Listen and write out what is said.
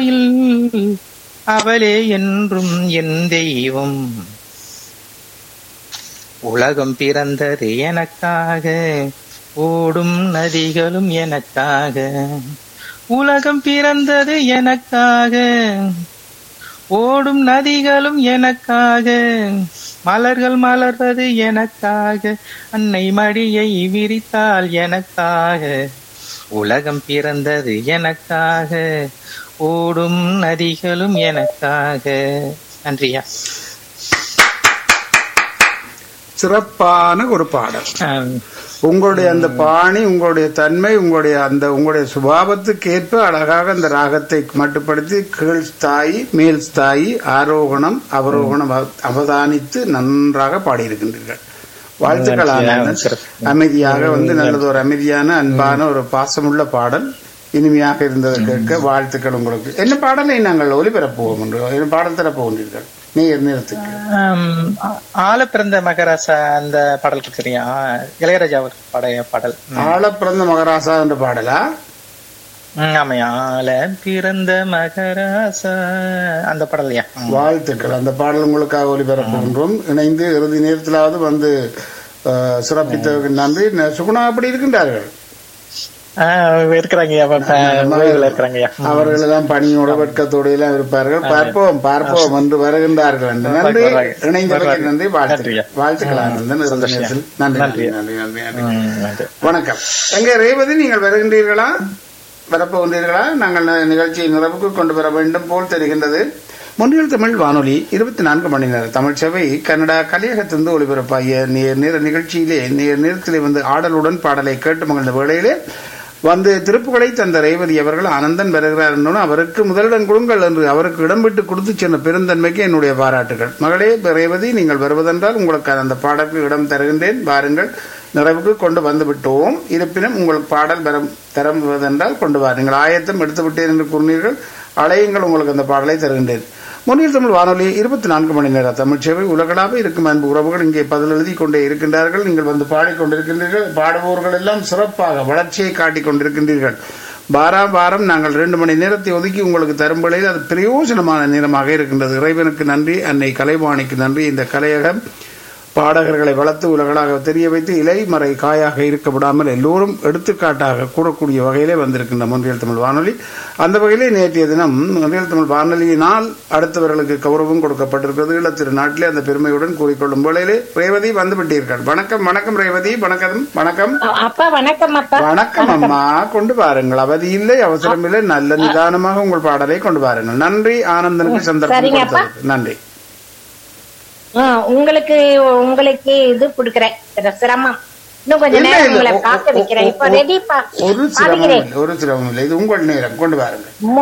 கோயில், அவளே என்றும் என் தெய்வம். உலகம் பிறந்தது எனக்காக, ஓடும் நதிகளும் எனக்காக. உலகம் பிறந்தது எனக்காக, ஓடும் நதிகளும் எனக்காக. மலர்கள் மலர்வது எனக்காக, அன்னை மடியை விரித்தால் எனக்காக. உலகம் பிறந்தது எனக்காக, ஓடும் நதிகளும் எனக்காக. நன்றியா. சிறப்பான ஒரு பாடல். உங்களுடைய அந்த பாணி, உங்களுடைய தன்மை, உங்களுடைய சுபாவத்துக்கு ஏற்ப அழகாக அந்த ராகத்தை மட்டுப்படுத்தி கீழ் ஸ்தாயி, மேல் ஸ்தாயி, ஆரோகணம் அவரோகணம் அவதானித்து நன்றாக பாடியிருக்கின்றீர்கள். வாழ்த்துக்கள். அமைதியாக நல்லதொரு அமைதியான அன்பான ஒரு பாசமுள்ள பாடல், இனிமையாக இருந்ததை கேட்க வாழ்த்துக்கள் உங்களுக்கு. என்ன பாடலை நாங்கள் ஒலிபரப்புவோம் என்று பாடல் தரப்போகின்றீர்கள் நேரத்துக்கு? ஆள பிறந்த மகராசா அந்த பாடல் தெரியா? இளையராஜா பாடைய பாடல். ஆள பிறந்த மகராசா என்ற பாடலா? ஆமையா, ஆள பிறந்த மகராசா அந்த பாடலையா? வாழ்த்துக்கள். அந்த பாடல் உங்களுக்காக ஒலிபரப்புகின்றோம். இணைந்து இறுதி நேரத்திலாவது சிறப்பித்தவர்கள் நன்றி. சுகுணா அப்படி இருக்கின்றார்கள்? அவர்கள் எல்லாம் பணியோட வெட்கத்தோடு எல்லாம் இருப்பார்கள். பார்ப்போம் என்று வருகின்றார்கள். நன்றி, இணைந்தவர்கள் நன்றி, வாழ்த்துக்கள். நன்றி. வணக்கம். எங்க ரேவதி, நீங்கள் வருகின்றீர்களா? வரப்போகின்றீர்களா? நாங்கள் நிகழ்ச்சியை நிறைவுக்கு கொண்டு வர வேண்டும் போல் தெரிகின்றது. முன்னில் தமிழ் வானொலி 24 மணி நேர தமிழ் சேவை கனடா கலியகத்திலிருந்து ஒளிபரப்பாகிய நேர நிகழ்ச்சியிலே நேரத்திலே ஆடலுடன் பாடலை கேட்டு மகிழ்ந்த வேளையிலே திருப்புகளை தந்த ரேவதி அவர்கள் ஆனந்தன் வருகிறார் என்று அவருக்கு முதலிடம் கொடுங்கள் என்று அவருக்கு இடம் விட்டு கொடுத்து சென்ற பெருந்தன்மைக்கு என்னுடைய பாராட்டுகள். மகளே ரேவதி, நீங்கள் வருவதென்றால் உங்களுக்கு அந்த பாடலுக்கு இடம் தருகின்றேன். வாருங்கள், நிறைவுக்கு கொண்டு வந்து விட்டோம். இருப்பினும் உங்களுக்கு பாடல் தருவதென்றால் கொண்டு வாருங்கள். ஆயத்தம் எடுத்து விட்டேன் என்று கூறினீர்கள். அழையுங்கள், உங்களுக்கு அந்த பாடலை தருகின்றேன். முன்னில் தமிழ் வானொலி 24 மணி நேர தமிழ் சேவை உலகளாக இருக்கும் அன்பு உறவுகள் இங்கே பதில் எழுதி கொண்டே இருக்கின்றார்கள். நீங்கள் பாடிக்கொண்டிருக்கின்றீர்கள். பாடுபவர்கள் எல்லாம் சிறப்பாக வளர்ச்சியை காட்டிக் கொண்டிருக்கின்றீர்கள். வாரம் நாங்கள் 2 மணி நேரத்தை ஒதுக்கி உங்களுக்கு தரும் வேளையில் அது பிரயோஜனமான நேரமாக இருக்கின்றது. இறைவனுக்கு நன்றி, அன்னை கலைவாணிக்கு நன்றி. இந்த கலையகம் பாடகர்களை வளர்த்து உலகளாக தெரிய வைத்து இலைமறை காயாக இருக்க விடாமல் எல்லோரும் எடுத்துக்காட்டாக கூறக்கூடிய வகையிலே வந்திருக்கின்ற முன்றியல் தமிழ் வானொலி. அந்த வகையிலே நேற்றைய தினம் முன்றியல் தமிழ் வானொலியினால் அடுத்தவர்களுக்கு கௌரவம் கொடுக்கப்பட்டிருக்கிறது. ஈழத்திரு நாட்டிலே அந்த பெருமையுடன் கூறிக்கொள்ளும் வேளையிலே ரேவதி வந்துவிட்டீர்கள். வணக்கம் ரேவதி. வணக்கம் அம்மா. கொண்டு பாருங்கள், அவதி இல்லை, அவசரம் இல்லை, நல்ல நிதானமாக உங்கள் பாடலை கொண்டு பாருங்கள். நன்றி. ஆனந்தனுக்கு சந்தர்ப்பம் கொடுத்ததற்கு நன்றி. உங்களுக்கு இது கொடுக்கிறேன் சிரமம். இன்னும் கொஞ்ச நேரம் உங்களை பார்க்க வைக்கிறேன். இப்ப ரெடி. ஒரு சிரமம் இல்லை, இது உங்கள் நேரம். கொண்டு பாருங்க.